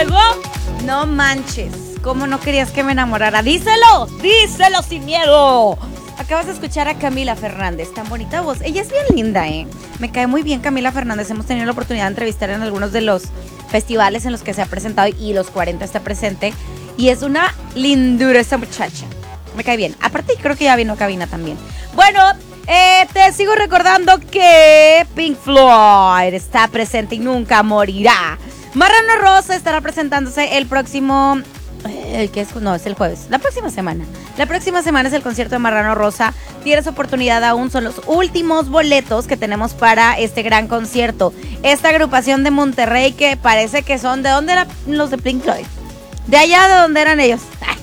luego, no manches. ¿Cómo no querías que me enamorara? Díselo sin miedo. Acabas de escuchar a Camila Fernández, tan bonita voz. Ella es bien linda, Me cae muy bien Camila Fernández. Hemos tenido la oportunidad de entrevistar en algunos de los festivales en los que se ha presentado y los 40 está presente. Y es una lindura esa muchacha. Me cae bien. Aparte, creo que ya vino a cabina también. Bueno, te sigo recordando que Pink Floyd está presente y nunca morirá. Marrano Rosa estará presentándose el próximo... es el jueves. La próxima semana. La próxima semana es el concierto de Marrano Rosa. Tienes oportunidad aún. Son los últimos boletos que tenemos para este gran concierto. Esta agrupación de Monterrey que parece que son... ¿De dónde eran los de Pink Floyd? De allá de donde eran ellos.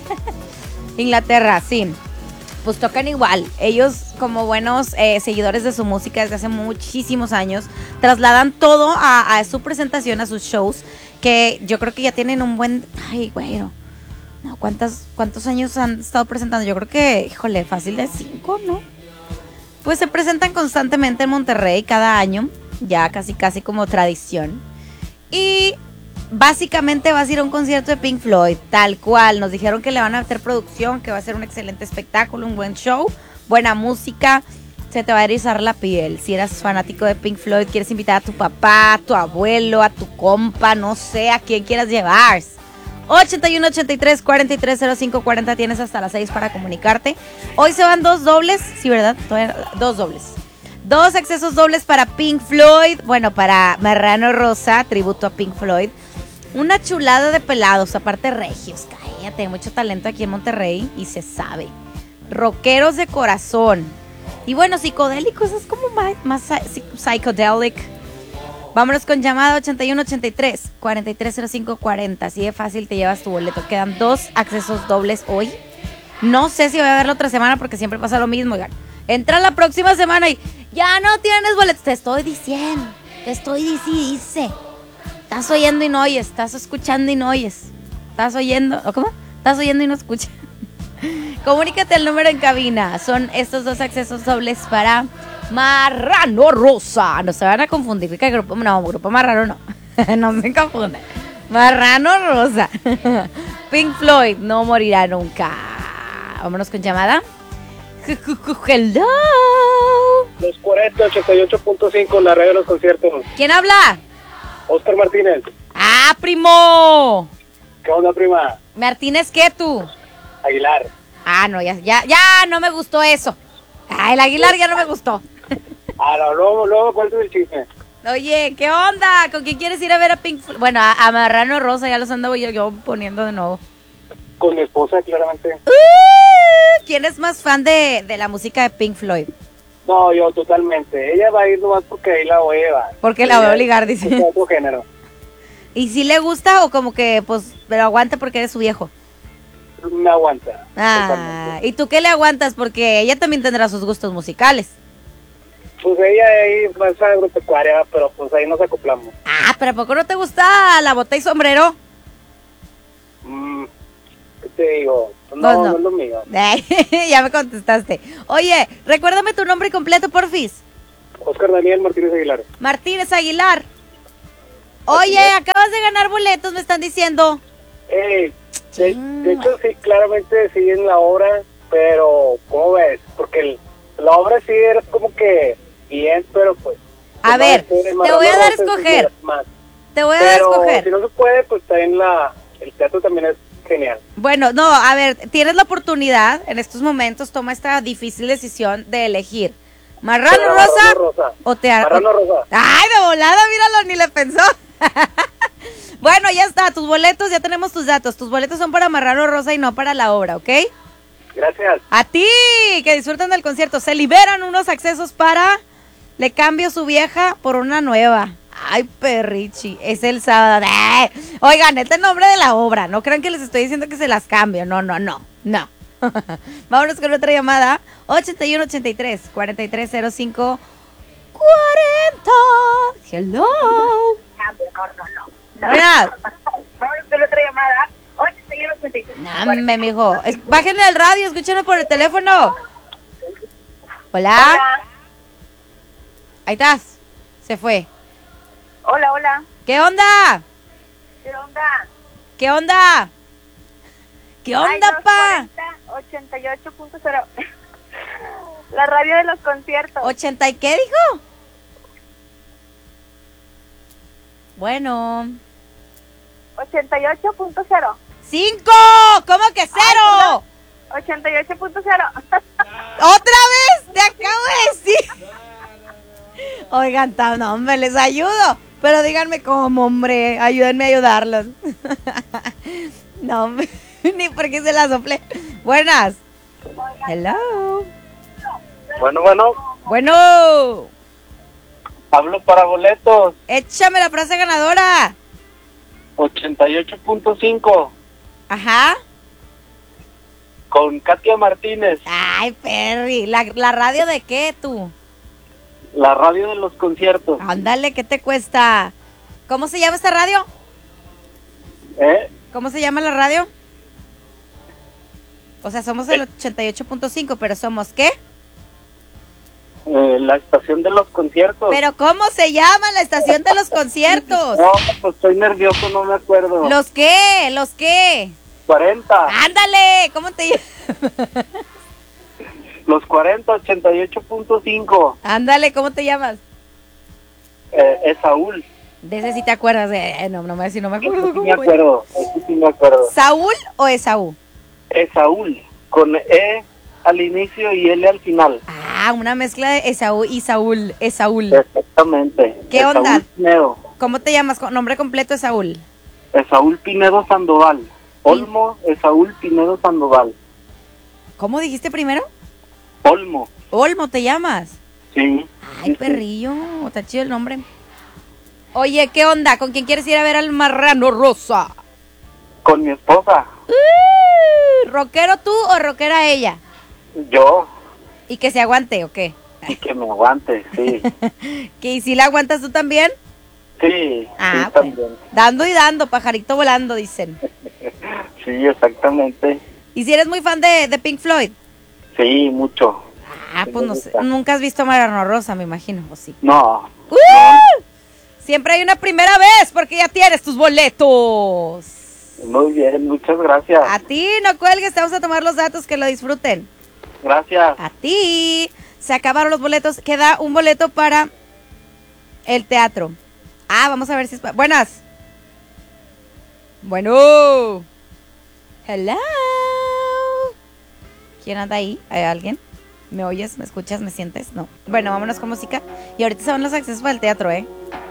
Inglaterra, sí. Pues tocan igual. Ellos, como buenos seguidores de su música desde hace muchísimos años, trasladan todo a su presentación, a sus shows, que yo creo que ya tienen un buen... Ay, güero. No, ¿cuántos años han estado presentando? Yo creo que, híjole, fácil de 5, ¿no? Pues se presentan constantemente en Monterrey cada año, ya casi como tradición. Y básicamente vas a ir a un concierto de Pink Floyd, tal cual. Nos dijeron que le van a hacer producción, que va a ser un excelente espectáculo, un buen show, buena música. Se te va a erizar la piel. Si eras fanático de Pink Floyd, quieres invitar a tu papá, a tu abuelo, a tu compa, no sé, a quién quieras llevar. 81 83 43 05 40, tienes hasta las 6 para comunicarte. Hoy se van 2 dobles, sí, ¿verdad? 2 dobles. 2 accesos dobles para Pink Floyd, bueno, para Marrano Rosa, tributo a Pink Floyd. Una chulada de pelados, aparte regios, cállate, mucho talento aquí en Monterrey y se sabe. Rockeros de corazón. Y bueno, psicodélicos, es como más psychedelic. Vámonos con llamada 81 83 43 05 40. Así de fácil te llevas tu boleto. Quedan 2 accesos dobles hoy. No sé si voy a ver la otra semana porque siempre pasa lo mismo. Oigan, entra la próxima semana y ya no tienes boletos. Te estoy diciendo. Dice. Estás oyendo y no oyes. Estás escuchando y no oyes. Estás oyendo. ¿O cómo? Estás oyendo y no escuchas. Comunícate el número en cabina. Son estos 2 accesos dobles para Marrano Rosa. No se van a confundir. ¿Qué grupo? No, grupo Marrano no. No se confundan. Marrano Rosa. Pink Floyd no morirá nunca. Vámonos con llamada. Hello. Los 40, 88.5, la radio de los conciertos. ¿Quién habla? Oscar Martínez. ¡Ah, primo! ¿Qué onda, prima? ¿Martínez qué tú? Aguilar. Ah, no, ya no me gustó eso. Ah, el Aguilar ya no me gustó. Luego cuento el chisme. Oye, ¿qué onda? ¿Con quién quieres ir a ver a Pink Floyd? Bueno, a Marrano Rosa, ya los ando yo poniendo de nuevo. Con mi esposa, claramente. ¿Quién es más fan de la música de Pink Floyd? No, yo totalmente. Ella va a ir nomás porque ahí la voy a llevar. Porque la voy a obligar, dice. Es otro género. ¿Y si le gusta o como que, pues, pero aguanta porque eres su viejo? Me aguanta. Ah, ¿y tú qué le aguantas? Porque ella también tendrá sus gustos musicales. Pues ella ahí va a ser agropecuaria, pero pues ahí nos acoplamos. Ah, pero ¿a poco no te gusta la bota y sombrero? ¿Qué te digo? No es lo mío. Ya me contestaste. Oye, recuérdame tu nombre completo, porfis. Oscar Daniel Martínez Aguilar. Martínez Aguilar. Oye, acabas de ganar boletos, me están diciendo. De hecho, sí, claramente sí en la obra, pero ¿cómo ves? Porque la obra sí era como que bien, pero pues... A ver, te voy a dar a escoger. Te voy a dar a escoger. Si no se puede, pues también el teatro también es genial. Bueno, no, a ver, tienes la oportunidad, en estos momentos, toma esta difícil decisión de elegir. ¿Marrano Rosa o Marrano Rosa. Ay, de volada, míralo, ni le pensó. Bueno, ya está, tus boletos, ya tenemos tus datos. Tus boletos son para Marrano Rosa y no para la obra, ¿ok? Gracias. A ti, que disfruten del concierto. Se liberan unos accesos para Le cambio su vieja por una nueva. Ay, perrichi, es el sábado. Oigan, este es el nombre de la obra. No crean que les estoy diciendo que se las cambio. No. Vámonos con otra llamada. 81 83 43 05 40. Hello. Hola. Vámonos con otra llamada. 81 83. Dame, mijo. Bájenle el radio, escúchenlo por el teléfono. Hola. Ahí estás. Se fue. Hola. ¿Qué onda? ¿Qué onda? ¿Qué onda? ¿Qué onda, pa? 88.0. La radio de los conciertos. ¿80 y qué dijo? Bueno. 88.0. 5. ¿Cómo que cero? 88.0. ¿Otra vez? Te acabo de decir. Oigan, no, hombre, les ayudo. Pero díganme cómo, hombre. Ayúdenme a ayudarlos. No, hombre, ni porque se la soplé. Buenas. Hello. Bueno, Bueno. hablo para boletos. Échame la frase ganadora. 88.5 Ajá. con Katia Martínez, Ay, Perry. ¿La radio de qué, tú? la radio de los conciertos. Ándale, ¿qué te cuesta? ¿Cómo se llama esta radio? ¿Cómo se llama la radio? O sea, somos el 88.5, pero ¿somos qué? La estación de los conciertos. ¿Pero cómo se llama la estación de los conciertos? No, pues estoy nervioso, no me acuerdo. ¿Los qué? ¿Los qué? 40. Ándale, ¿cómo te llamas? Los 40, 88.5. Ándale, ¿cómo te llamas? Es Saúl. De ese sí te acuerdas. No, no me no me acuerdo. Ese sí me acuerdo. Ese sí me acuerdo. ¿Saúl o Esaú? Es Saúl. Con E al inicio y L al final. Ah, una mezcla de Esaú y Saúl. Esaúl. Exactamente. ¿Qué Esaúl onda? Pinedo. ¿Cómo te llamas? Nombre completo, Esaúl. Esaúl Pinedo Sandoval. Olmo Esaúl Pinedo Sandoval. ¿Cómo dijiste primero? Olmo. Olmo, ¿te llamas? Sí. Ay, perrillo, está chido el nombre. Oye, ¿qué onda? ¿Con quién quieres ir a ver al Marrano Rosa? Con mi esposa. ¿Rockero tú o rockera ella? Yo. ¿Y que se aguante o qué? Y que me aguante, sí. ¿Que y si la aguantas tú también? Sí, Ah, sí, pues, también. dando y dando, pajarito volando, dicen. Sí, exactamente. ¿Y si eres muy fan de Pink Floyd? Sí, mucho. Ah, Sí, pues me no sé. gusta. Nunca has visto a Marrano Rosa, me imagino, ¿o sí? No. Siempre hay una primera vez porque ya tienes tus boletos. Muy bien, muchas gracias. A ti, no cuelgues, te vamos a tomar los datos, que lo disfruten. Gracias. A ti. Se acabaron los boletos. Queda un boleto para el teatro. Ah, vamos a ver si es... Buenas. Bueno. Hello. ¿Quién anda ahí? ¿Hay alguien? ¿Me oyes? ¿Me escuchas? ¿Me sientes? No. Bueno, vámonos con música. Y ahorita se van los accesos para el teatro, ¿eh?